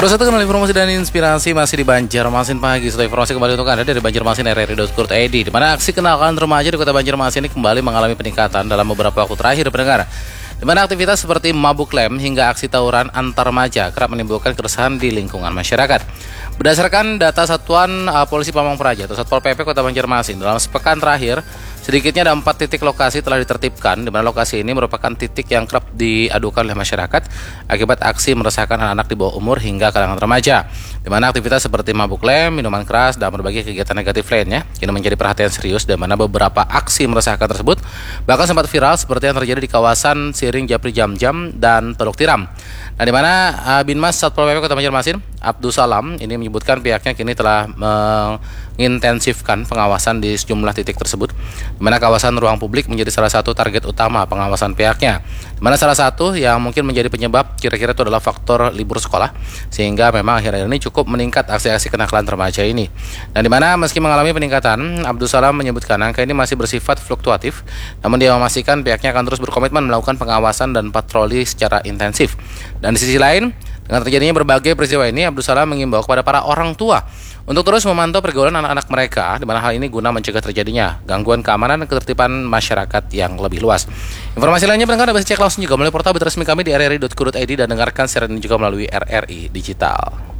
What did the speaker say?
Terus satu kenal informasi dan inspirasi masih di Banjarmasin pagi. Setelah informasi kembali untuk Anda dari Banjarmasin RRI.co.id, di mana aksi kenalkan remaja di kota Banjarmasin ini kembali mengalami peningkatan dalam beberapa waktu terakhir, pendengar. Di mana aktivitas seperti mabuk lem hingga aksi tawuran antar remaja kerap menimbulkan keresahan di lingkungan masyarakat. Berdasarkan data Satuan Polisi Pamong Praja atau Satpol PP Kota Banjarmasin, dalam sepekan terakhir sedikitnya ada 4 titik lokasi telah ditertibkan, di mana lokasi ini merupakan titik yang kerap diadukan oleh masyarakat akibat aksi meresahkan anak-anak di bawah umur hingga kalangan remaja, di mana aktivitas seperti mabuk lem, minuman keras, dan berbagai kegiatan negatif lainnya ini menjadi perhatian serius, dan mana beberapa aksi meresahkan tersebut bahkan sempat viral seperti yang terjadi di kawasan Siring Japri Jam-Jam dan Teluk Tiram. Nah, di mana Binmas Satpol PP Kota Banjarmasin Abdus Salam ini menyebutkan pihaknya kini telah mengintensifkan pengawasan di sejumlah titik tersebut, di mana kawasan ruang publik menjadi salah satu target utama pengawasan pihaknya. Di mana salah satu yang mungkin menjadi penyebab kira-kira itu adalah faktor libur sekolah, sehingga memang akhir-akhir ini cukup meningkat aksi-aksi kenakalan remaja ini. Nah, di mana meski mengalami peningkatan, Abdus Salam menyebutkan angka ini masih bersifat fluktuatif, namun dia memastikan pihaknya akan terus berkomitmen melakukan pengawasan dan patroli secara intensif. Dan di sisi lain, dengan terjadinya berbagai peristiwa ini, Abdus Salam mengimbau kepada para orang tua untuk terus memantau pergaulan anak-anak mereka, di mana hal ini guna mencegah terjadinya gangguan keamanan dan ketertiban masyarakat yang lebih luas. Informasi lainnya pendengar dapat cek langsung juga melalui portal resmi kami di rri.co.id dan dengarkan siaran ini juga melalui RRI Digital.